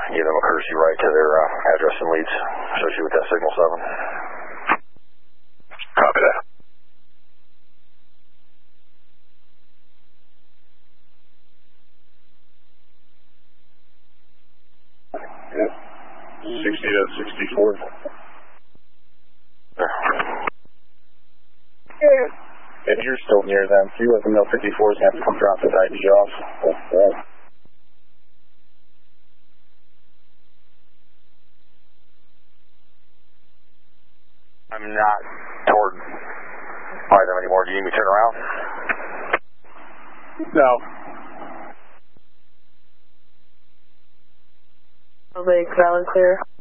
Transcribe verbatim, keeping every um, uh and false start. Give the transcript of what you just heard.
give them a courtesy right to their uh, address and leads associated with that signal seven. Copy that. sixty to sixty-four. If you're still near them, if you let them know fifty-four is going to have to come drop this I D off. I'm not toward them anymore. Do you need me to turn around? No. Lake, valid clear.